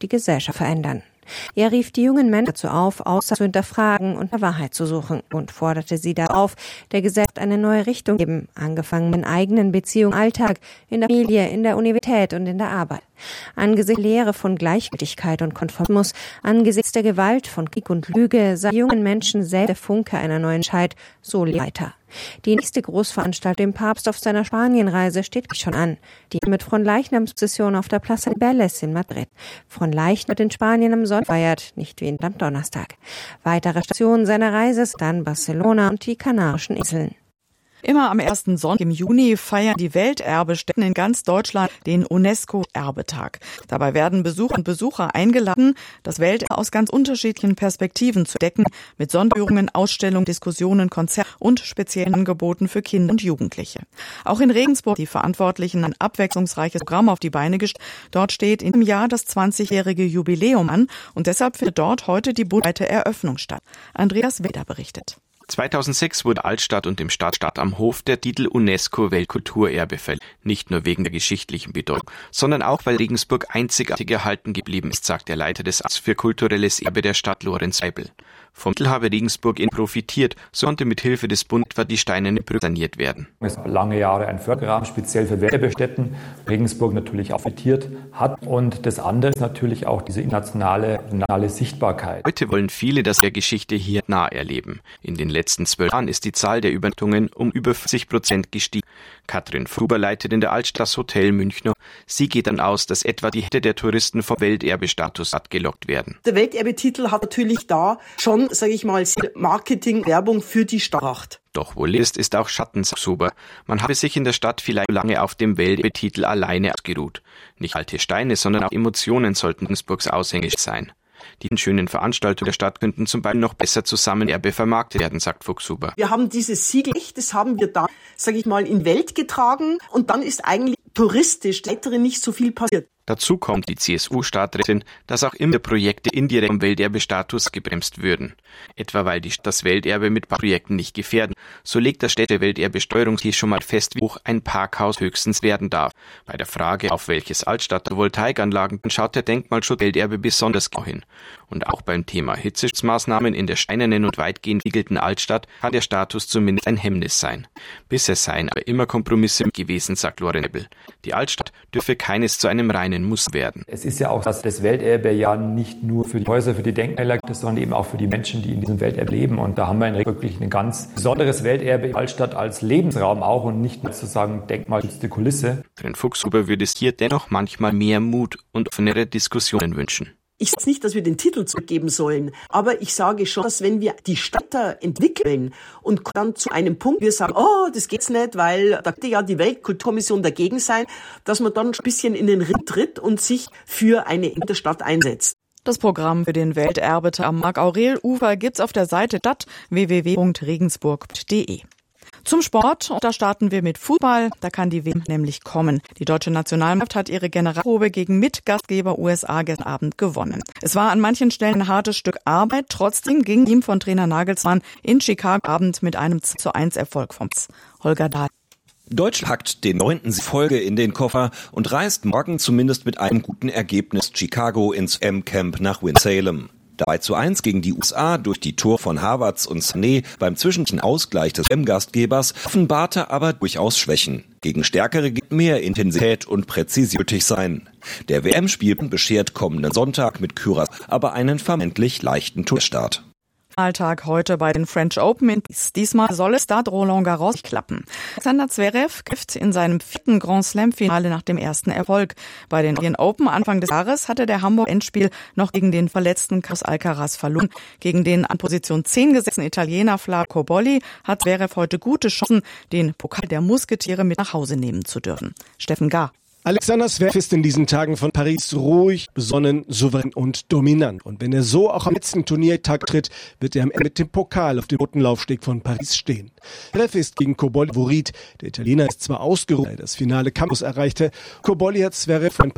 die Gesellschaft verändern. Er rief die jungen Männer dazu auf, Aussagen zu hinterfragen und nach Wahrheit zu suchen und forderte sie darauf, der Gesellschaft eine neue Richtung zu geben, angefangen mit eigenen Beziehungen, Alltag, in der Familie, in der Universität und in der Arbeit. Angesichts der Lehre von Gleichgültigkeit und Konformismus, angesichts der Gewalt von Krieg und Lüge, sei jungen Menschen selbst der Funke einer neuen Entscheid, so weiter. Die nächste Großveranstaltung dem Papst auf seiner Spanienreise steht schon an. Die mit Fronleichnamsprozession auf der Plaza de Cibeles in Madrid. Fronleichnam wird in Spanien am Sonntag feiert, nicht wie am Donnerstag. Weitere Stationen seiner Reise sind dann Barcelona und die Kanarischen Inseln. Immer am ersten Sonntag im Juni feiern die Welterbestätten in ganz Deutschland den UNESCO-Erbetag. Dabei werden Besucher und Besucher eingeladen, das Welterbe aus ganz unterschiedlichen Perspektiven zu decken, mit Sonderführungen, Ausstellungen, Diskussionen, Konzerten und speziellen Angeboten für Kinder und Jugendliche. Auch in Regensburg die Verantwortlichen ein abwechslungsreiches Programm auf die Beine gestellt. Dort steht in dem Jahr das 20-jährige Jubiläum an und deshalb findet dort heute die bundesweite Eröffnung statt. Andreas Weder berichtet. 2006 wurde Altstadt und dem Stadtstaat am Hof der Titel UNESCO-Weltkulturerbe verliehen. Nicht nur wegen der geschichtlichen Bedeutung, sondern auch, weil Regensburg einzigartig erhalten geblieben ist, sagt der Leiter des Amts für kulturelles Erbe der Stadt, Lorenz Weibel. Vom Titel habe Regensburg profitiert, so konnte mit Hilfe des Bundes etwa die Steinerne Brücke saniert werden. Es war lange Jahre ein Förderrahmen, speziell für Welterbestätten, Regensburg natürlich auch profitiert hat. Und das andere ist natürlich auch diese internationale Sichtbarkeit. Heute wollen viele das der Geschichte hier nah erleben. In den letzten 12 Jahren ist die Zahl der Übernachtungen um über 40% gestiegen. Katrin Fruber leitet in der Altstadt das Hotel Münchner. Sie geht dann aus, dass etwa die Hälfte der Touristen vom Welterbestatus gelockt werden. Der Welterbetitel hat natürlich da schon, sage ich mal, Marketing, Werbung für die Stadt gemacht. Doch wo Licht ist auch Schatten, sagt Suber. Man habe sich in der Stadt vielleicht lange auf dem Welterbetitel alleine ausgeruht. Nicht alte Steine, sondern auch Emotionen sollten Regensburgs Aushängeschild sein. Die schönen Veranstaltungen der Stadt könnten zum Beispiel noch besser zusammen Erbe vermarktet werden, sagt Fuchshuber. Wir haben dieses Siegel, das haben wir da, sage ich mal, in Welt getragen und dann ist eigentlich touristisch weiterhin nicht so viel passiert. Dazu kommt die CSU-Stadträtin, dass auch immer Projekte indirekt vom Welterbestatus gebremst würden. Etwa weil die Stadt das Welterbe mit Projekten nicht gefährden. So legt das Städte-Welterbesteuerungsgesetz schon mal fest, wie hoch ein Parkhaus höchstens werden darf. Bei der Frage, auf welches Altstadt-Photovoltaikanlagen, schaut der Denkmalschutz Welterbe besonders genau hin. Und auch beim Thema Hitzeschutzmaßnahmen in der steinernen und weitgehend verriegelten Altstadt kann der Status zumindest ein Hemmnis sein. Bisher seien aber immer Kompromisse gewesen, sagt Lorenz Weibel. Die Altstadt dürfe keines zu einem reinen Muss werden. Es ist ja auch, dass das Welterbe ja nicht nur für die Häuser, für die Denkmäler ist, sondern eben auch für die Menschen, die in diesem Welterbe leben. Und da haben wir wirklich ein ganz besonderes Welterbe in Altstadt als Lebensraum auch und nicht nur sozusagen denkmalgeschützte Kulisse. Für den Fuchshuber würde es hier dennoch manchmal mehr Mut und offenere Diskussionen wünschen. Ich sage nicht, dass wir den Titel zurückgeben sollen, aber ich sage schon, dass wenn wir die Stadt entwickeln und dann zu einem Punkt, wir sagen, oh, das geht's nicht, weil da könnte ja die Weltkulturkommission dagegen sein, dass man dann ein bisschen in den Ritt tritt und sich für eine in der Stadt einsetzt. Das Programm für den Welterbetag am Marc-Aurel-Ufer gibt's auf der Seite stadt www.regensburg.de. Zum Sport, da starten wir mit Fußball, da kann die WM nämlich kommen. Die deutsche Nationalmannschaft hat ihre Generalprobe gegen Mitgastgeber USA gestern Abend gewonnen. Es war an manchen Stellen ein hartes Stück Arbeit, trotzdem ging das Team von Trainer Nagelsmann in Chicago Abend mit einem 2:1 Erfolg vom Holger Dahl. Deutschland packt den 9. Folge in den Koffer und reist morgen zumindest mit einem guten Ergebnis Chicago ins M-Camp nach Winston-Salem. 3:1 gegen die USA durch die Tore von Havertz und Sané beim zwischenzeitlichen Ausgleich des M-Gastgebers offenbarte aber durchaus Schwächen. Gegen Stärkere gibt mehr Intensität und Präzision nötig sein. Der WM-Spielplan beschert kommenden Sonntag mit Curaçao aber einen vermeintlich leichten Tourstart. Alltag heute bei den French Open in Paris. Diesmal soll es da Roland Garros klappen. Alexander Zverev kämpft in seinem 4. Grand Slam-Finale nach dem ersten Erfolg. Bei den Australian Open Anfang des Jahres hatte der Hamburg-Endspiel noch gegen den verletzten Carlos Alcaraz verloren. Gegen den an Position 10 gesetzten Italiener Flavio Cobolli hat Zverev heute gute Chancen, den Pokal der Musketiere mit nach Hause nehmen zu dürfen. Steffen Gar. Alexander Zverev ist in diesen Tagen von Paris ruhig, besonnen, souverän und dominant. Und wenn er so auch am letzten Turniertag tritt, wird er am Ende mit dem Pokal auf dem roten Laufsteg von Paris stehen. Zverev ist gegen Cobolli Favorit. Der Italiener ist zwar ausgeruht, da er das finale Campus erreichte. Cobolli hat Zverev